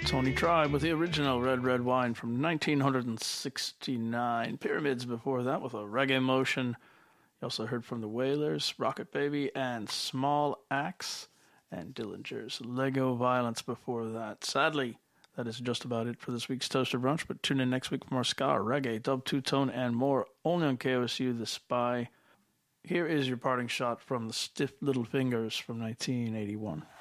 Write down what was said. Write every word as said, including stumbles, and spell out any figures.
Tony Tribe with the original Red Red Wine from nineteen sixty-nine. Pyramids before that with a reggae motion. You also heard from the Wailers, Rocket Baby, and Small Axe, and Dillinger's Lego Violence before that. Sadly, that is just about it for this week's Toaster Brunch, but tune in next week for more ska, reggae, dub, two-tone, and more, only on K O S U The Spy. Here is your parting shot from the Stiff Little Fingers from nineteen eighty-one.